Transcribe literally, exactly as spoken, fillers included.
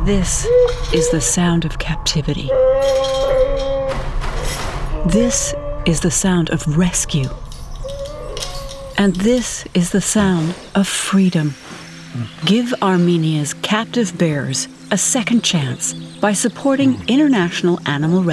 This is the sound of captivity. This is the sound of rescue. And this is the sound of freedom. Give Armenia's captive bears a second chance by supporting international animal